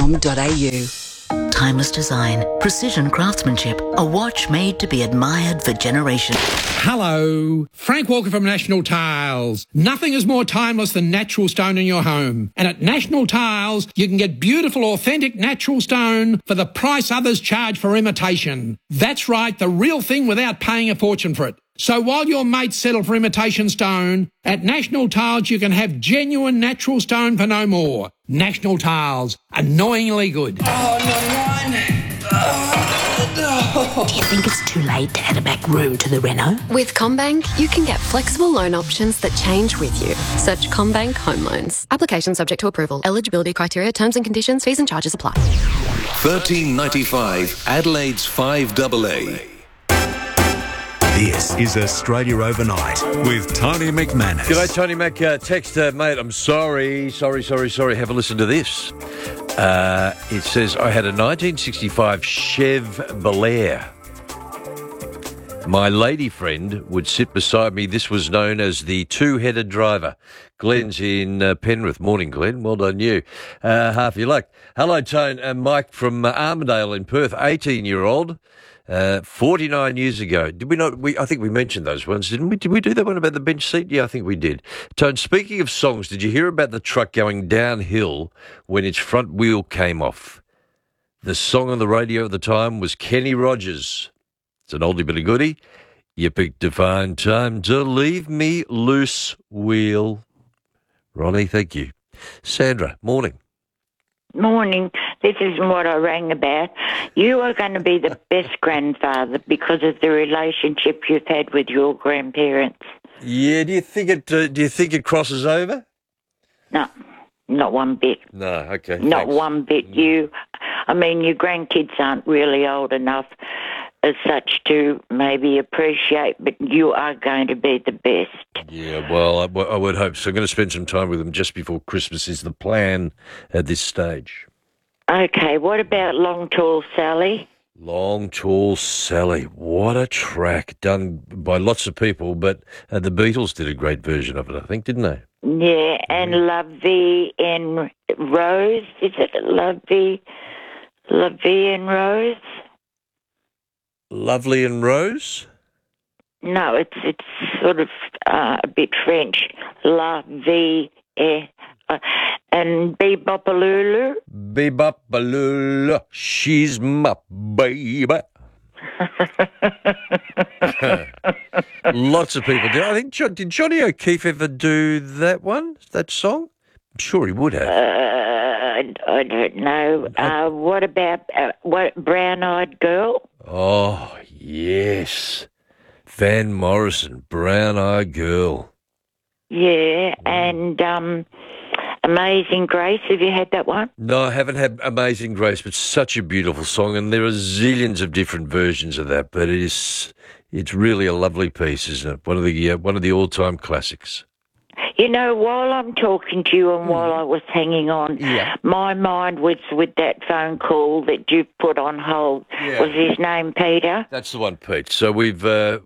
watches.com.au. Timeless design, precision craftsmanship, a watch made to be admired for generations. Hello, Frank Walker from National Tiles. Nothing is more timeless than natural stone in your home. And at National Tiles, you can get beautiful, authentic natural stone for the price others charge for imitation. That's right, the real thing without paying a fortune for it. So while your mates settle for imitation stone, at National Tiles you can have genuine natural stone for no more. National Tiles, annoyingly good. Do you think it's too late to add a back room to the reno? With CommBank, you can get flexible loan options that change with you. Search CommBank Home Loans. Application subject to approval. Eligibility criteria, terms and conditions, fees and charges apply. 1395 Adelaide's 5AA. This is Australia Overnight with Tony McManus. G'day, Tony Mac. Text, mate, I'm sorry. Have a listen to this. It says, I had a 1965 Chev Belair. My lady friend would sit beside me. This was known as the two-headed driver. Glenn's in Penrith. Morning, Glenn. Well done, you. Half your luck. Hello, Tone. Mike from Armidale in Perth, 18-year-old. 49 years ago. Did we not? I think we mentioned those ones, didn't we? Did we do that one about the bench seat? Yeah, I think we did. Tone, speaking of songs, did you hear about the truck going downhill when its front wheel came off? The song on the radio at the time was Kenny Rogers. It's an oldie but a goodie. You picked a fine time to leave me loose, wheel. Ronnie, thank you. Sandra, morning. Morning. This isn't what I rang about. You are going to be the best grandfather because of the relationship you've had with your grandparents. Yeah, do you think it crosses over? No, not one bit. No, okay. Not thanks. one bit. Your grandkids aren't really old enough as such to maybe appreciate, but you are going to be the best. Yeah, well, I would hope so. I'm going to spend some time with them just before Christmas is the plan at this stage. Okay, what about Long Tall Sally? Long Tall Sally. What a track, done by lots of people, but the Beatles did a great version of it, I think, didn't they? Yeah, and La Vie en Rose. Is it La Vie en Rose? Lovely and Rose? No, it's sort of a bit French. La Vie and Bebopalulu. Bebopalulu, she's my baby. Lots of people do. I think, did Johnny O'Keefe ever do that one, that song? I'm sure he would have. I don't know. What about Brown Eyed Girl? Oh, yes. Van Morrison, Brown Eyed Girl. Yeah, and Amazing Grace. Have you had that one? No, I haven't had Amazing Grace, but such a beautiful song, and there are zillions of different versions of that, but it's really a lovely piece, isn't it? One of the all-time classics. You know, while I'm talking to you and while I was hanging on, my mind was with that phone call that you put on hold. Yeah. Was his name Peter? That's the one, Pete. So we've been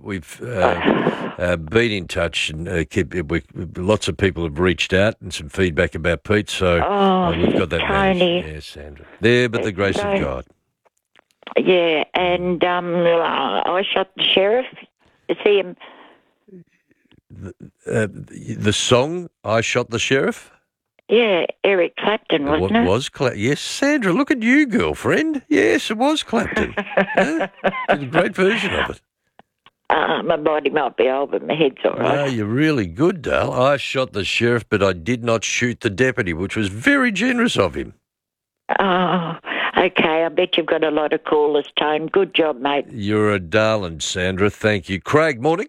in touch, and lots of people have reached out and some feedback about Pete. So we've got that. Tony. Yeah, Sandra. There, but the grace of God. Yeah, and I shot the sheriff. You see him. The song "I Shot the Sheriff"? Yeah, Eric Clapton, wasn't it? Was yes, Sandra, look at you, girlfriend. Yes, it was Clapton. Did a great version of it. My body might be old, but my head's all right. No, you're really good, Dale. I shot the sheriff, but I did not shoot the deputy, which was very generous of him. Oh, okay. I bet you've got a lot of callers, Tone. Good job, mate. You're a darling, Sandra. Thank you. Craig, morning.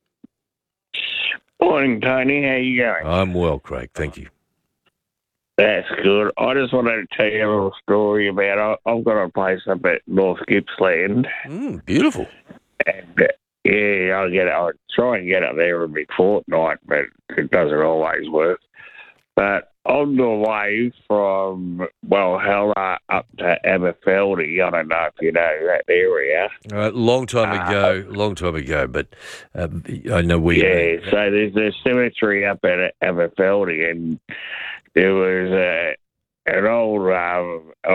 Morning, Tony. How you going? I'm well, Craig. Thank you. That's good. I just wanted to tell you a little story about I've got a place up at North Gippsland. Beautiful. And, I try and get up there every fortnight, but it doesn't always work. But on the way from Walhalla up to Aberfeldy, I don't know if you know that area. Long time ago, but I know where you mean. So there's a cemetery up at Aberfeldy, and there was an old